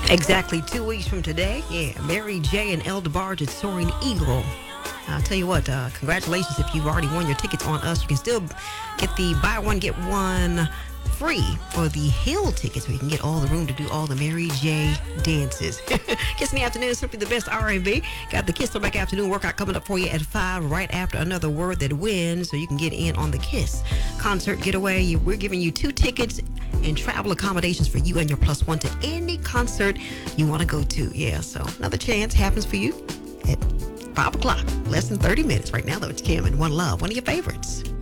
Exactly 2 weeks from today. Yeah, Mary J. and El DeBarge at Soaring Eagle. I'll tell you what, congratulations if you've already won your tickets on us. You can still get the buy one, get one free for the Hill tickets, where you can get all the room to do all the Mary J. dances. Kiss in the Afternoon is simply the best R&B. Got the Kiss Throwback Afternoon workout coming up for you at 5, right after Another Word That Wins, so you can get in on the Kiss concert getaway. We're giving you 2 tickets and travel accommodations for you and your plus one to any concert you want to go to. Yeah, so another chance happens for you at 5 o'clock, less than 30 minutes. Right now, though, it's Kim and One Love, one of your favorites.